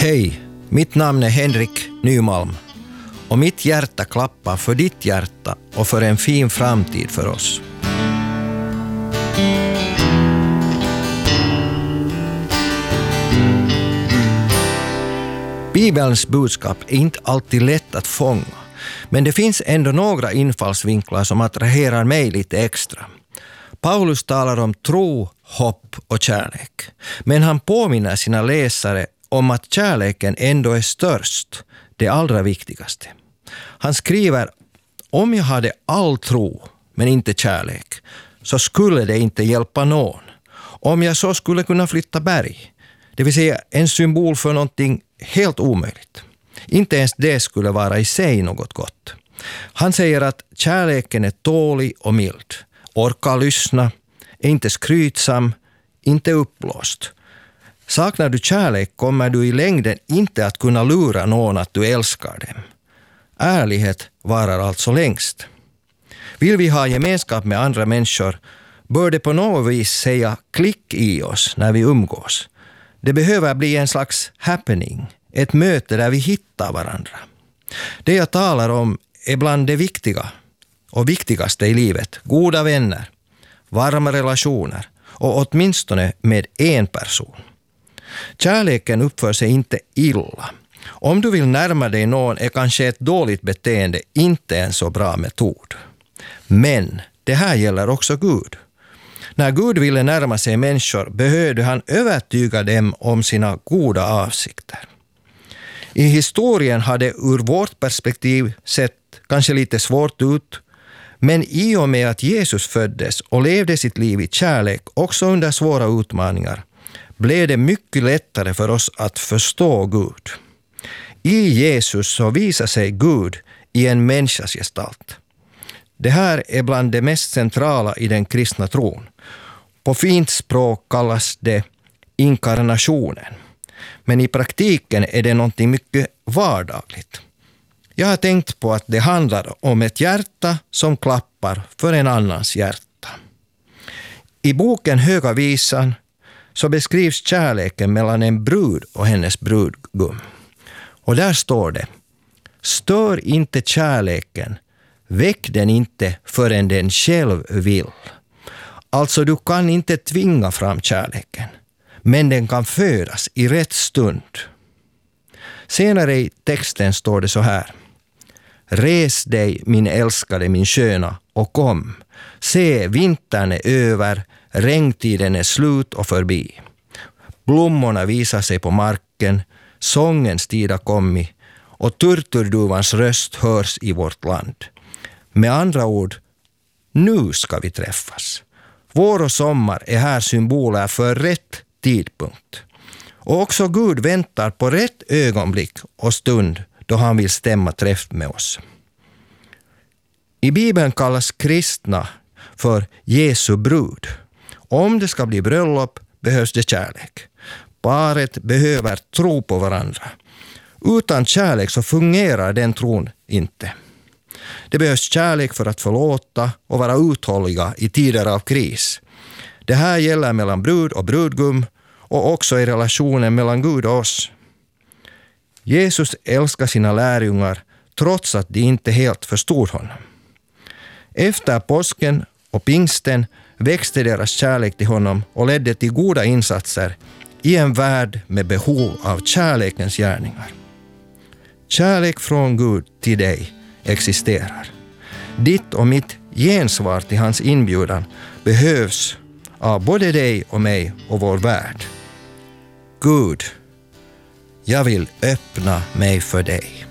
Hej, mitt namn är Henrik Nymalm och mitt hjärta klappar för ditt hjärta och för en fin framtid för oss. Bibelns budskap är inte alltid lätt att fånga, men det finns ändå några infallsvinklar som attraherar mig lite extra. Paulus talar om tro, hopp och kärlek, men han påminner sina läsare om att kärleken ändå är störst, det allra viktigaste. Han skriver: om jag hade all tro men inte kärlek, så skulle det inte hjälpa någon. Om jag så skulle kunna flytta berg, det vill säga en symbol för någonting helt omöjligt. Inte ens det skulle vara i sig något gott. Han säger att kärleken är tålig och mild, orkar lyssna, är inte skrytsam, inte uppblåst. Saknar du kärlek kommer du i längden inte att kunna lura någon att du älskar dem. Ärlighet varar alltså längst. Vill vi ha gemenskap med andra människor bör det på något vis säga klick i oss när vi umgås. Det behöver bli en slags happening, ett möte där vi hittar varandra. Det jag talar om är bland det viktiga och viktigaste i livet: goda vänner, varma relationer och åtminstone med en person. Kärleken uppför sig inte illa. Om du vill närma dig någon är kanske ett dåligt beteende inte en så bra metod. Men det här gäller också Gud. När Gud ville närma sig människor behövde han övertyga dem om sina goda avsikter. I historien hade ur vårt perspektiv sett kanske lite svårt ut, men i och med att Jesus föddes och levde sitt liv i kärlek också under svåra utmaningar blev det mycket lättare för oss att förstå Gud. I Jesus så visar sig Gud i en människas gestalt. Det här är bland det mest centrala i den kristna tron. På fint språk kallas det inkarnationen. Men i praktiken är det någonting mycket vardagligt. Jag har tänkt på att det handlar om ett hjärta som klappar för en annans hjärta. I boken Höga visan så beskrivs kärleken mellan en brud och hennes brudgum. Och där står det: stör inte kärleken, väck den inte förrän den själv vill. Alltså du kan inte tvinga fram kärleken, men den kan födas i rätt stund. Senare i texten står det så här: res dig min älskade, min sköna, och kom. Se, vintern är över, regntiden är slut och förbi. Blommorna visar sig på marken, sångens tid har kommit och turturduvans röst hörs i vårt land. Med andra ord, nu ska vi träffas. Vår och sommar är här symboler för rätt tidpunkt. Och också Gud väntar på rätt ögonblick och stund då han vill stämma träff med oss. I Bibeln kallas kristna för Jesu brud. Om det ska bli bröllop behövs det kärlek. Paret behöver tro på varandra. Utan kärlek så fungerar den tron inte. Det behövs kärlek för att förlåta och vara uthålliga i tider av kris. Det här gäller mellan brud och brudgum och också i relationen mellan Gud och oss. Jesus älskar sina lärjungar trots att de inte helt förstod honom. Efter påsken och pingsten växte deras kärlek till honom och ledde till goda insatser i en värld med behov av kärlekens gärningar. Kärlek från Gud till dig existerar. Ditt och mitt gensvar till hans inbjudan behövs av både dig och mig och vår värld. Gud, jag vill öppna mig för dig.